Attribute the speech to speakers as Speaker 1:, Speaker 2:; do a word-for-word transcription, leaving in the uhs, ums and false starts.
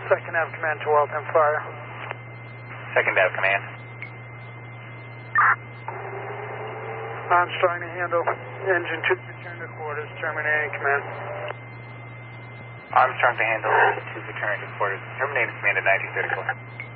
Speaker 1: Second Ave Command to Waltham Fire.
Speaker 2: Second Ave Command.
Speaker 1: Armstrong to handle. Engine two, return to quarters, terminating command.
Speaker 2: Armstrong to handle, to return to quarters, terminating command at nineteen thirty-four.